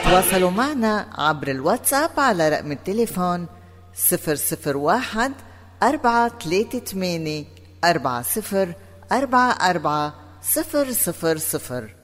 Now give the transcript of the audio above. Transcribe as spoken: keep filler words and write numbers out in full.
تواصلوا معنا عبر الواتساب على رقم التليفون صفر صفر واحد أربعة ثلاثة ثمانية أربعة صفر أربعة أربعة صفر صفر صفر.